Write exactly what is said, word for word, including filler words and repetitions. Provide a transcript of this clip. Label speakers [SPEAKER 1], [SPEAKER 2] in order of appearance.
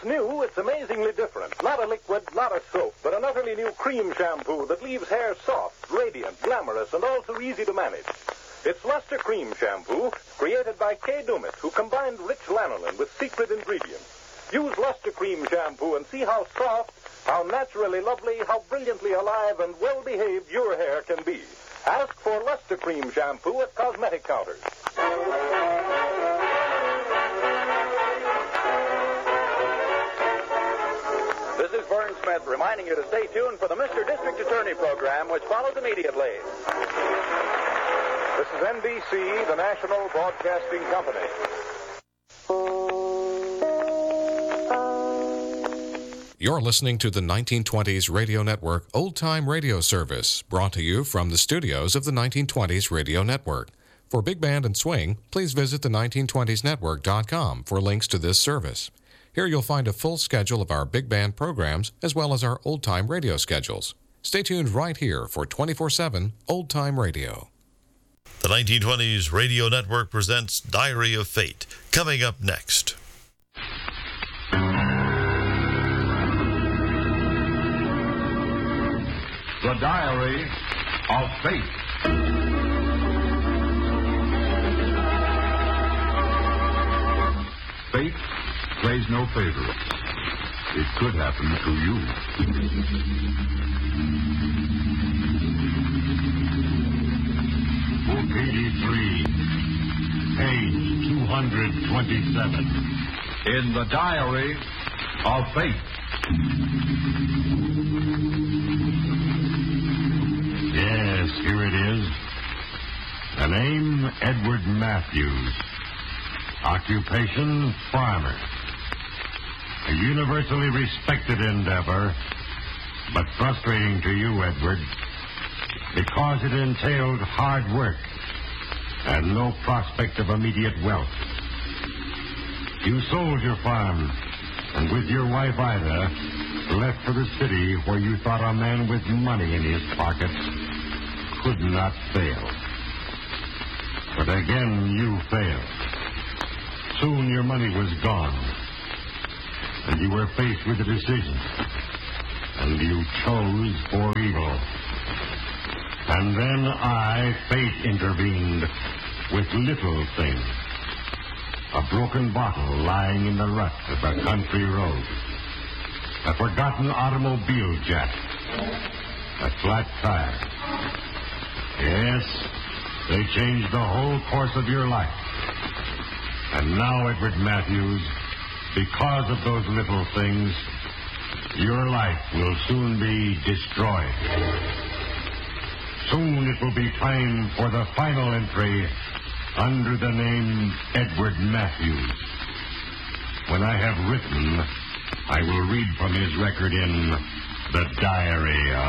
[SPEAKER 1] new, it's amazingly different. Not a liquid, not a soap, but an utterly new cream shampoo that leaves hair soft, radiant, glamorous, and also easy to manage. It's Luster Cream Shampoo, created by Kay Dumas, who combined rich lanolin with secret ingredients. Use Luster Cream Shampoo and see how soft, how naturally lovely, how brilliantly alive and well-behaved your hair can be. Ask for Luster Cream Shampoo at cosmetic counters.
[SPEAKER 2] This is Vern Smith reminding you to stay tuned for the Mister District Attorney program, which follows immediately.
[SPEAKER 1] This is N B C, the National Broadcasting Company.
[SPEAKER 3] You're listening to the nineteen twenties Radio Network Old Time Radio Service, brought to you from the studios of the nineteen twenties Radio Network. For Big Band and Swing, please visit the nineteen twenties network dot com for links to this service. Here you'll find a full schedule of our big band programs, as well as our old-time radio schedules. Stay tuned right here for twenty-four seven Old Time Radio.
[SPEAKER 4] The nineteen twenties Radio Network presents Diary of Fate, coming up next.
[SPEAKER 5] The Diary of Fate. Fate plays no favorites. It could happen to you. Book eighty-three, page two hundred twenty-seven. In the Diary of Fate. Yes, here it is. The name, Edward Matthews. Occupation, farmer. A universally respected endeavor, but frustrating to you, Edward, because it entailed hard work and no prospect of immediate wealth. You sold your farm, and with your wife, Ida, left for the city where you thought a man with money in his pockets could not fail. But again, you failed. Soon your money was gone, and you were faced with a decision, and you chose for evil. And then I, fate, intervened with little things. A broken bottle lying in the rut of a country road. A forgotten automobile jack. A flat tire. Yes, they changed the whole course of your life. And now, Edward Matthews, because of those little things, your life will soon be destroyed. Soon it will be time for the final entry under the name Edward Matthews. When I have written, I will read from his record in The Diary of